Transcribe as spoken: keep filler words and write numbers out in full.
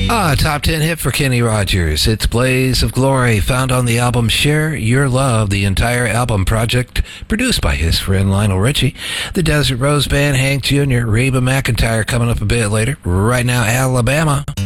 Ah, top ten hit for Kenny Rogers. It's Blaze of Glory, found on the album Share Your Love, the entire album project produced by his friend Lionel Richie. The Desert Rose Band, Hank Junior, Reba McEntire coming up a bit later. Right now, Alabama.